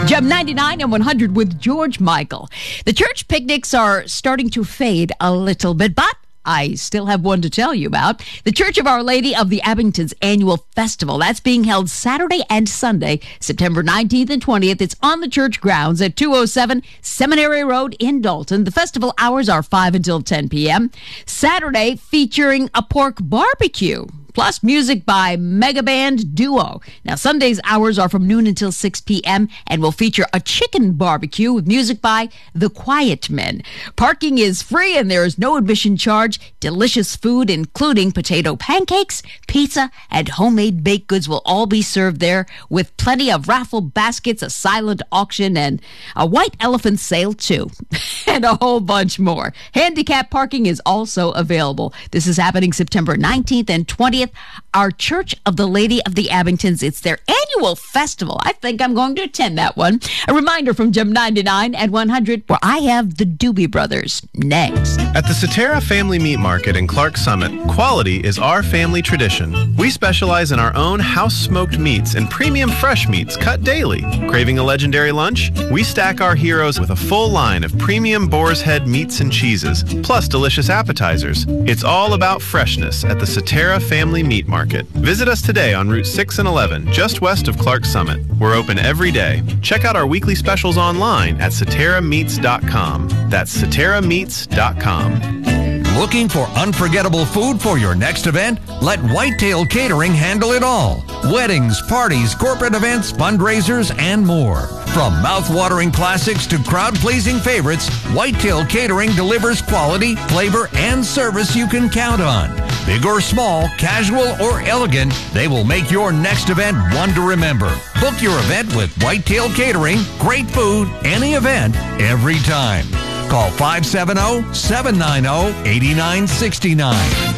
Gem 99 and 100 with George Michael. The church picnics are starting to fade a little bit, but I still have one to tell you about. The Church of Our Lady of the Abington's annual festival. That's being held Saturday and Sunday, September 19th and 20th. It's on the church grounds at 207 Seminary Road in Dalton. The festival hours are 5 until 10 p.m. Saturday featuring a pork barbecue, plus music by Mega Band Duo. Now, Sunday's hours are from noon until 6 p.m. and will feature a chicken barbecue with music by The Quiet Men. Parking is free and there is no admission charge. Delicious food, including potato pancakes, pizza, and homemade baked goods will all be served there, with plenty of raffle baskets, a silent auction, and a white elephant sale, too. And a whole bunch more. Handicap parking is also available. This is happening September 19th and 20th. Our Church of the Lady of the Abingtons. It's their annual festival. I think I'm going to attend that one. A reminder from Gem 99 and 100, where I have the Doobie Brothers next. At the Cetera Family Meat Market in Clark Summit, quality is our family tradition. We specialize in our own house-smoked meats and premium fresh meats cut daily. Craving a legendary lunch? We stack our heroes with a full line of premium boar's head meats and cheeses, plus delicious appetizers. It's all about freshness at the Cetera Family Meat Market. Visit us today on Route 6 and 11, just west of Clark Summit. We're open every day. Check out our weekly specials online at CeteraMeats.com. That's CeteraMeats.com. Looking for unforgettable food for your next event? Let Whitetail Catering handle it all. Weddings, parties, corporate events, fundraisers, and more. From mouth-watering classics to crowd-pleasing favorites, Whitetail Catering delivers quality, flavor, and service you can count on. Big or small, casual or elegant, they will make your next event one to remember. Book your event with Whitetail Catering. Great food, any event, every time. Call 570-790-8969.